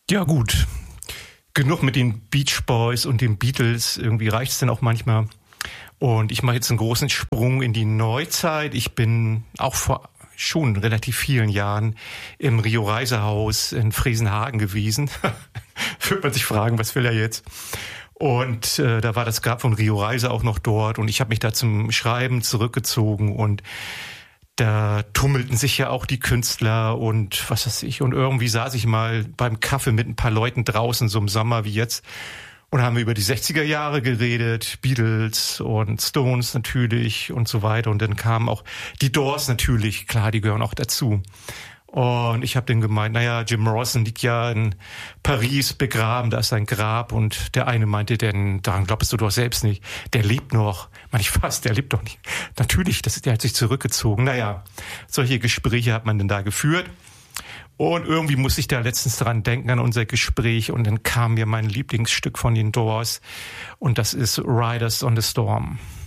Ja gut, genug mit den Beach Boys und den Beatles. Irgendwie reicht's dann auch manchmal. Und ich mache jetzt einen großen Sprung in die Neuzeit. Ich bin auch vor schon relativ vielen Jahren im Rio Reisehaus in Fresenhagen gewesen. Würde man sich fragen, was will er jetzt? Und da war das Grab von Rio Reiser auch noch dort. Und ich habe mich da zum Schreiben zurückgezogen. Und da tummelten sich ja auch die Künstler und was weiß ich. Und irgendwie saß ich mal beim Kaffee mit ein paar Leuten draußen, so im Sommer wie jetzt. Und haben wir über die 60er Jahre geredet, Beatles und Stones natürlich und so weiter. Und dann kamen auch die Doors natürlich, klar, die gehören auch dazu. Und ich habe dann gemeint, naja, Jim Morrison liegt ja in Paris begraben, da ist sein Grab. Und der eine meinte dann, daran glaubst du doch selbst nicht, der lebt noch. Meine ich, was, der lebt doch nicht. Natürlich, der hat sich zurückgezogen. Naja, solche Gespräche hat man denn da geführt. Und irgendwie musste ich da letztens dran denken, an unser Gespräch. Und dann kam mir mein Lieblingsstück von den Doors. Und das ist Riders on the Storm.